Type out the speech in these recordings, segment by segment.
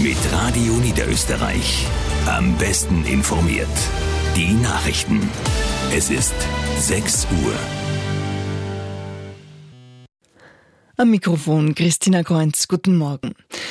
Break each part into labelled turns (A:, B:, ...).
A: Mit Radio Niederösterreich. Am besten informiert. Die Nachrichten. Es ist 6 Uhr.
B: Am Mikrofon Christina Kreunz. Guten Morgen.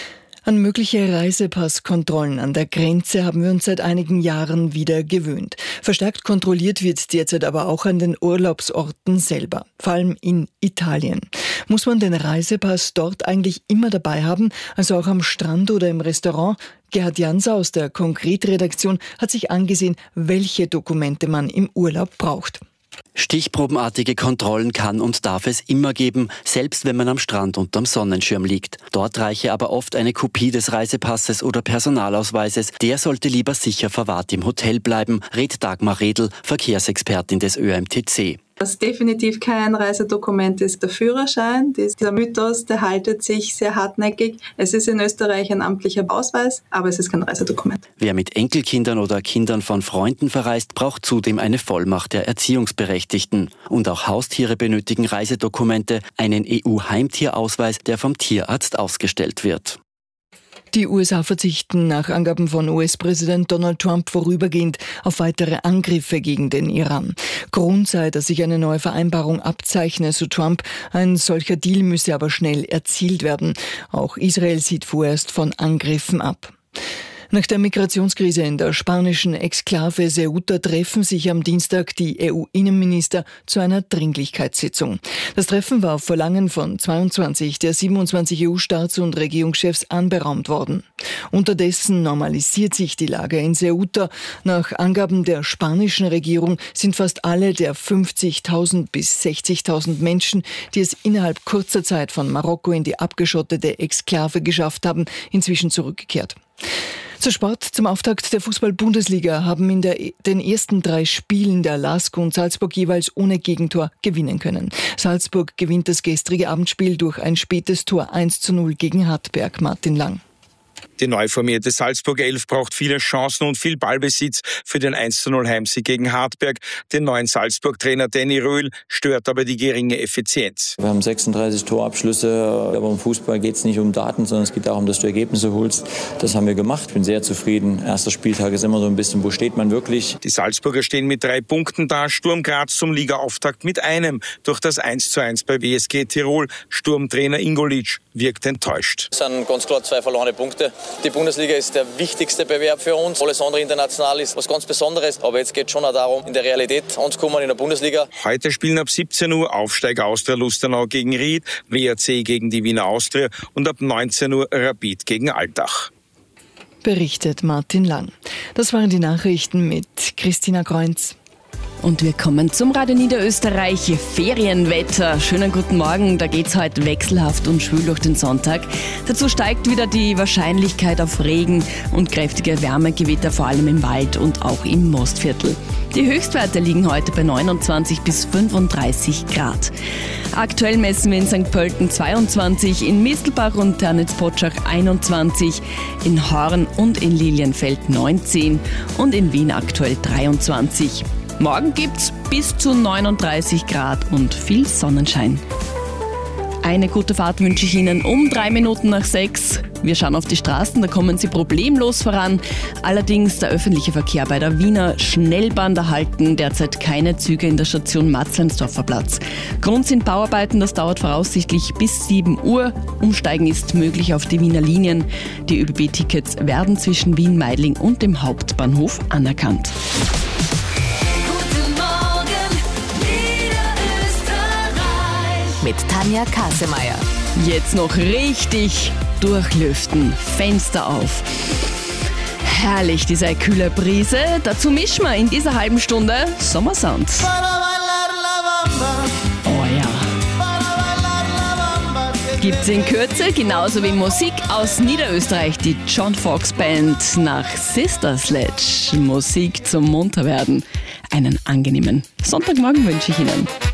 B: An mögliche Reisepasskontrollen an der Grenze haben wir uns seit einigen Jahren wieder gewöhnt. Verstärkt kontrolliert wird derzeit aber auch an den Urlaubsorten selber, vor allem in Italien. Muss man den Reisepass dort eigentlich immer dabei haben, also auch am Strand oder im Restaurant? Gerhard Janser aus der Konkret-Redaktion hat sich angesehen, welche Dokumente man im Urlaub braucht.
C: Stichprobenartige Kontrollen kann und darf es immer geben, selbst wenn man am Strand unterm Sonnenschirm liegt. Dort reiche aber oft eine Kopie des Reisepasses oder Personalausweises. Der sollte lieber sicher verwahrt im Hotel bleiben, rät Dagmar Redl, Verkehrsexpertin des ÖMTC.
D: Was definitiv kein Reisedokument ist, der Führerschein. Dieser Mythos, der haltet sich sehr hartnäckig. Es ist in Österreich ein amtlicher Ausweis, aber es ist kein Reisedokument.
C: Wer mit Enkelkindern oder Kindern von Freunden verreist, braucht zudem eine Vollmacht der Erziehungsberechtigten. Und auch Haustiere benötigen Reisedokumente, einen EU-Heimtierausweis, der vom Tierarzt ausgestellt wird.
B: Die USA verzichten nach Angaben von US-Präsident Donald Trump vorübergehend auf weitere Angriffe gegen den Iran. Grund sei, dass sich eine neue Vereinbarung abzeichne, so Trump. Ein solcher Deal müsse aber schnell erzielt werden. Auch Israel sieht vorerst von Angriffen ab. Nach der Migrationskrise in der spanischen Exklave Ceuta treffen sich am Dienstag die EU-Innenminister zu einer Dringlichkeitssitzung. Das Treffen war auf Verlangen von 22 der 27 EU-Staats- und Regierungschefs anberaumt worden. Unterdessen normalisiert sich die Lage in Ceuta. Nach Angaben der spanischen Regierung sind fast alle der 50.000 bis 60.000 Menschen, die es innerhalb kurzer Zeit von Marokko in die abgeschottete Exklave geschafft haben, inzwischen zurückgekehrt. Zu Sport. Zum Auftakt der Fußball-Bundesliga haben in den ersten 3 Spielen der LASK und Salzburg jeweils ohne Gegentor gewinnen können. Salzburg gewinnt das gestrige Abendspiel durch ein spätes Tor 1:0 gegen Hartberg. Martin Lang.
E: Die neu formierte Salzburger Elf braucht viele Chancen und viel Ballbesitz für den 1:0 Heimsieg gegen Hartberg. Den neuen Salzburg-Trainer Danny Röhl stört aber die geringe Effizienz.
F: Wir haben 36 Torabschlüsse, aber im Fußball geht es nicht um Daten, sondern es geht darum, dass du Ergebnisse holst. Das haben wir gemacht. Ich bin sehr zufrieden. Erster Spieltag ist immer so ein bisschen, wo steht man wirklich?
E: Die Salzburger stehen mit 3 Punkten da. Sturm Graz zum Ligaauftakt mit einem durch das 1:1 bei WSG Tirol. Sturmtrainer Ingolic wirkt enttäuscht.
G: Es sind ganz klar 2 verlorene Punkte. Die Bundesliga ist der wichtigste Bewerb für uns. Alles andere international ist was ganz Besonderes. Aber jetzt geht es schon auch darum, in der Realität anzukommen in der Bundesliga.
E: Heute spielen ab 17 Uhr Aufsteiger Austria Lustenau gegen Ried, WRC gegen die Wiener Austria und ab 19 Uhr Rapid gegen Altach.
B: Berichtet Martin Lang. Das waren die Nachrichten mit Christina Kreunz.
H: Und wir kommen zum Radio Niederösterreich Ferienwetter. Schönen guten Morgen, da geht's heute wechselhaft und schwül durch den Sonntag. Dazu steigt wieder die Wahrscheinlichkeit auf Regen und kräftige Wärmegewitter, vor allem im Wald und auch im Mostviertel. Die Höchstwerte liegen heute bei 29 bis 35 Grad. Aktuell messen wir in St. Pölten 22, in Mistelbach und Ternitz-Potschach 21, in Horn und in Lilienfeld 19 und in Wien aktuell 23. Morgen gibt's bis zu 39 Grad und viel Sonnenschein. Eine gute Fahrt wünsche ich Ihnen um 3 Minuten nach 6. Wir schauen auf die Straßen, da kommen Sie problemlos voran. Allerdings der öffentliche Verkehr bei der Wiener Schnellbahn erhalten derzeit keine Züge in der Station Matzleinsdorfer Platz. Grund sind Bauarbeiten, das dauert voraussichtlich bis 7 Uhr. Umsteigen ist möglich auf die Wiener Linien. Die ÖBB-Tickets werden zwischen Wien, Meidling und dem Hauptbahnhof anerkannt.
I: Mit Tanja Kasemeyer.
H: Jetzt noch richtig durchlüften. Fenster auf. Herrlich, diese kühle Brise. Dazu mischen wir in dieser halben Stunde Sommersound. Oh ja. Gibt's in Kürze, genauso wie Musik aus Niederösterreich, die John Fox Band nach Sister Sledge. Musik zum Munterwerden. Einen angenehmen Sonntagmorgen wünsche ich Ihnen.